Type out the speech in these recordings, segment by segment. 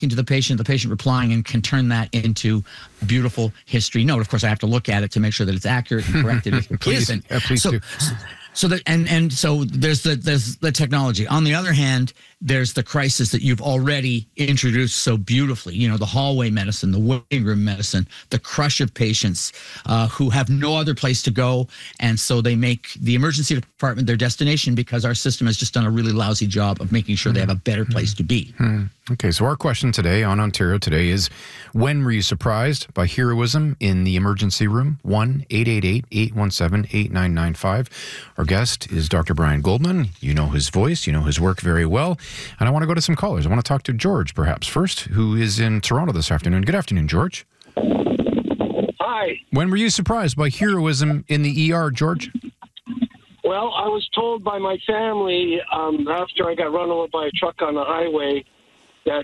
to the patient replying, and can turn that into a beautiful history note. Of course, I have to look at it to make sure that it's accurate and corrected if it isn't. Please do. So that so there's the technology. On the other hand, there's the crisis that you've already introduced so beautifully. You know, the hallway medicine, the waiting room medicine, the crush of patients who have no other place to go, and so they make the emergency department their destination because our system has just done a really lousy job of making sure they have a better place to be. Okay, so our question today on Ontario Today is, when were you surprised by heroism in the emergency room? 1-888-817-8995. Our guest is Dr. Brian Goldman. You know his voice, you know his work very well. And I want to go to some callers. I want to talk to George, perhaps, first, who is in Toronto this afternoon. Good afternoon, George. Hi. When were you surprised by heroism in the ER, George? Well, I was told by my family after I got run over by a truck on the highway that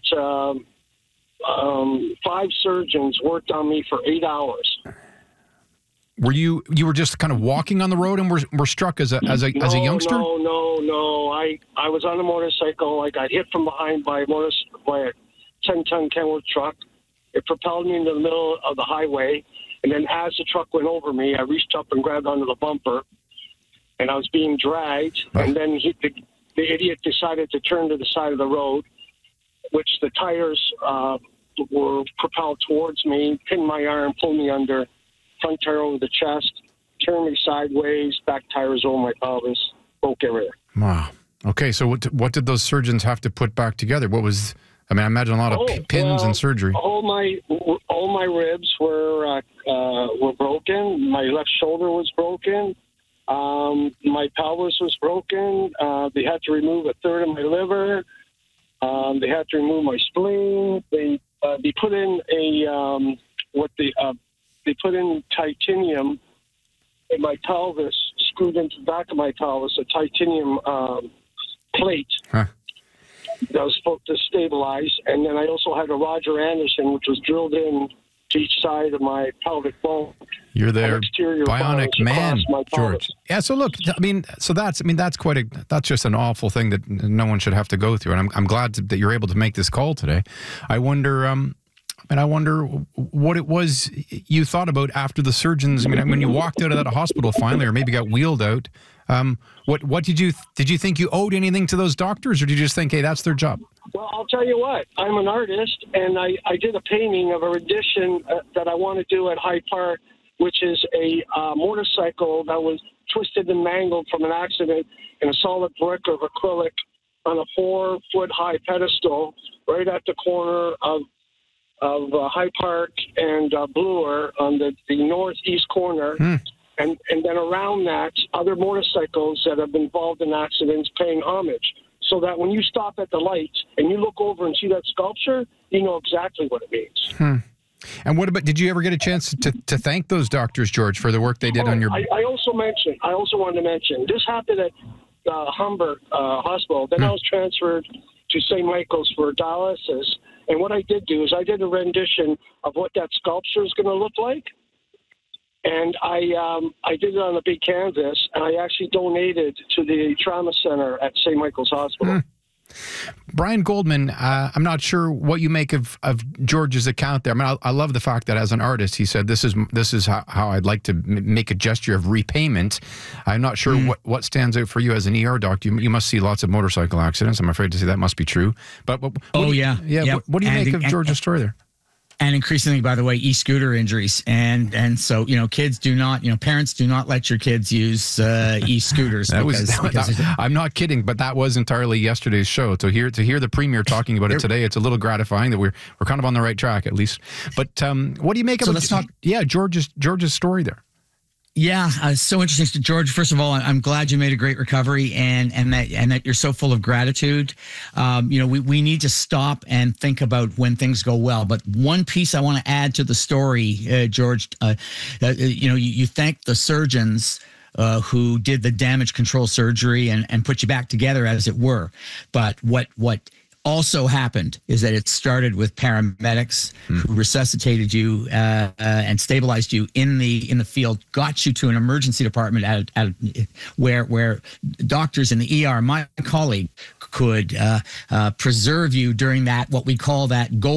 5 surgeons worked on me for 8 hours. Were you were just kind of walking on the road and were struck as a youngster? No. I was on a motorcycle. I got hit from behind by a 10-ton Kenworth truck. It propelled me into the middle of the highway, and then as the truck went over me, I reached up and grabbed onto the bumper, and I was being dragged. And then the idiot decided to turn to the side of the road, which the tires were propelled towards me, pinned my arm, pulled me under, front tire over the chest, turned me sideways, back tires over my pelvis, broke everything. Wow. Okay, so what did those surgeons have to put back together? I imagine a lot of pins and surgery. All my ribs were broken. My left shoulder was broken. My pelvis was broken. They had to remove a third of my liver. They had to remove my spleen. They put in they put in titanium in my pelvis, screwed into the back of my pelvis, a titanium plate that was supposed to stabilize. And then I also had a Roger Anderson, which was drilled in to each side of my pelvic bone. You're there, bionic man, George. Yeah. So look, that's just an awful thing that no one should have to go through. And I'm glad that you're able to make this call today. I wonder what it was you thought about after the surgeons. When you walked out of that hospital finally, or maybe got wheeled out. What did you think you owed anything to those doctors, or did you just think, hey, that's their job? Well, I'll tell you what. I'm an artist, and I did a painting of a rendition that I want to do at Hyde Park, which is a motorcycle that was twisted and mangled from an accident in a solid brick of acrylic on a 4-foot-high pedestal right at the corner of Hyde Park and Bloor on the northeast corner. And then around that, other motorcycles that have been involved in accidents paying homage. So that when you stop at the lights and you look over and see that sculpture, you know exactly what it means. And what about, did you ever get a chance to thank those doctors, George, for the work they did on your... I also wanted to mention, this happened at Humber Hospital. Then I was transferred to St. Michael's for dialysis. And what I did do is I did a rendition of what that sculpture is going to look like. And I did it on a big canvas, and I actually donated to the trauma center at St. Michael's Hospital. Brian Goldman, I'm not sure what you make of George's account there. I love the fact that as an artist, he said, this is how I'd like to make a gesture of repayment. I'm not sure what stands out for you as an ER doctor. You must see lots of motorcycle accidents. I'm afraid to say that must be true. But what do you make of George's story there? And increasingly, by the way, e-scooter injuries. And so, kids do not, parents do not let your kids use e-scooters. I'm not kidding, but that was entirely yesterday's show. To hear the Premier talking about it today, it's a little gratifying that we're kind of on the right track, at least. But what do you make of George's story there? Yeah, so interesting, George. First of all, I'm glad you made a great recovery, and that you're so full of gratitude. We need to stop and think about when things go well. But one piece I want to add to the story, George. You thank the surgeons who did the damage control surgery and put you back together, as it were. But what also happened is that it started with paramedics who resuscitated you and stabilized you in the field, got you to an emergency department where doctors in the ER, my colleague, could preserve you during that, what we call that